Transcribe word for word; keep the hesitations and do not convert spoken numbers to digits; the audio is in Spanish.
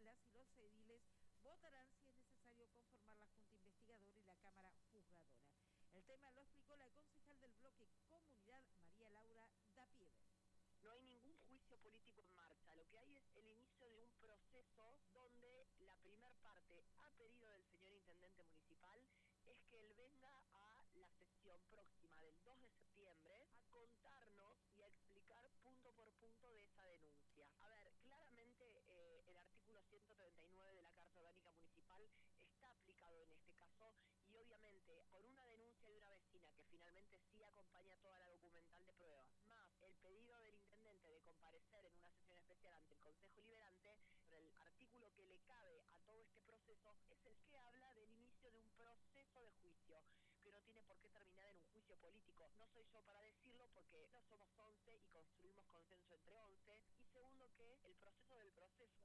las y los ediles votarán si es necesario conformar la Junta Investigadora y la Cámara Juzgadora. El tema lo explicó la concejal del bloque Comunidad, María Laura Dapieve. No hay ningún juicio político en marcha, lo que hay es el inicio de un proceso donde la primer parte, a pedido del señor intendente municipal, es que él venga a la sesión próxima del dos de septiembre a contarnos y a explicar punto por punto de esa denuncia. A ver, claramente eh, el artículo ciento treinta y nueve de la Carta Orgánica Municipal está aplicado en este caso y obviamente por una denuncia de una vecina que finalmente sí acompaña toda la documental de pruebas, más el pedido del intendente de comparecer en una sesión especial ante el Consejo Liberante, el artículo que le cabe a todo este proceso es el que habla del inicio de un proceso de juicio, que no tiene por qué terminar en un juicio político. No soy yo para decirlo porque no somos once y construimos consenso entre once, y segundo que el proceso del proceso